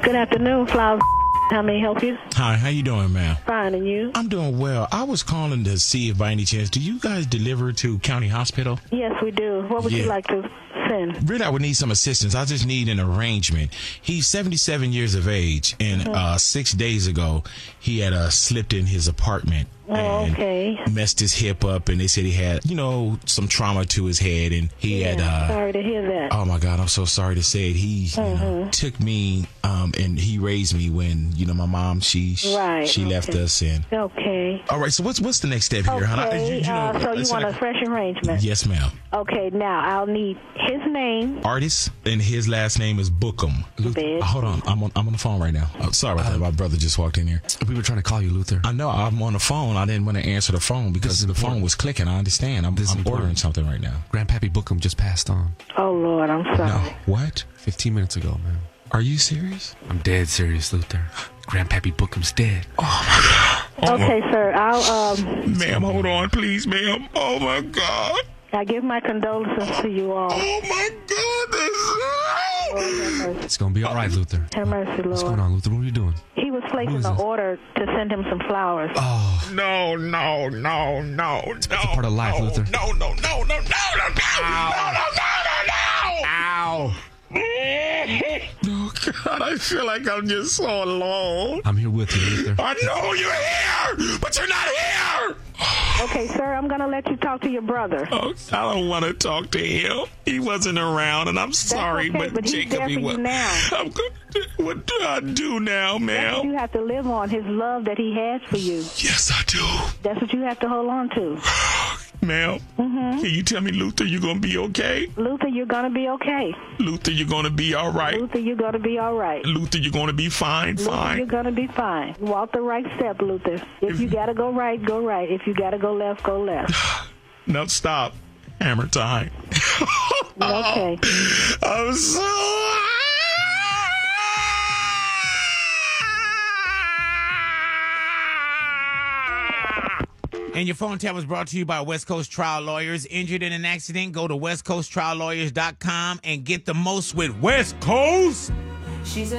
Good afternoon, Flowers. How may I help you? Hi, how you doing, ma'am? Fine, and you? I'm doing well. I was calling to see if by any chance, do you guys deliver to County Hospital? Yes, we do. What would you like to send? Really, I would need some assistance. I just need an arrangement. He's 77 years of age, and 6 days ago, he had slipped in his apartment. Oh, okay. Messed his hip up, and they said he had, some trauma to his head, and he had. Sorry to hear that. Oh my God, I'm so sorry to say it. He took me, and he raised me when my mom she left us. And okay. All right. So what's the next step here, hon? So you want a fresh arrangement? Yes, ma'am. Okay. Now I'll need his name. Artist, and his last name is Bookham. Hold on, I'm on the phone right now. Oh, sorry about that. My brother just walked in here. We were trying to call you, Luther. I know. I'm on the phone. I didn't want to answer the phone because the phone was clicking. I understand. I'm ordering something right now. Grandpappy Bookham just passed on. Oh, Lord, I'm sorry. No. What? 15 minutes ago, man. Are you serious? I'm dead serious, Luther. Grandpappy Bookham's dead. Oh, my God. Okay, sir. I'll, Ma'am, hold on, please, ma'am. Oh, my God. I give my condolences to you all. Oh, my goodness. It's going to be all right, Luther. Have mercy, Lord. What's going on, Luther? What are you doing? He was placing an order to send him some flowers. Oh. No. That's a part of life, Luther. No. Ow. Oh, God, I feel like I'm just so alone. I'm here with you, Luther. I know you're here, but you're not here. Okay, sir, I'm going to let you talk to your brother. Oh, I don't want to talk to him. He wasn't around, and I'm sorry, okay, but Jacob, he's there for you now. What do I do now, That's what ma'am? you have to live on, his love that he has for you. Yes, I do. That's what you have to hold on to. Ma'am, can you tell me, Luther, you're going to be okay? Luther, you're going to be okay. Luther, you're going to be all right. Luther, you're going to be all right. Luther, you're going to be fine. Luther, you're going to be fine. Walk the right step, Luther. If you got to go right, go right. If you got to go left, go left. No, stop. Hammer time. Okay. I'm so... And your phone tap was brought to you by West Coast Trial Lawyers. Injured in an accident? Go to westcoasttriallawyers.com and get the most with West Coast. She's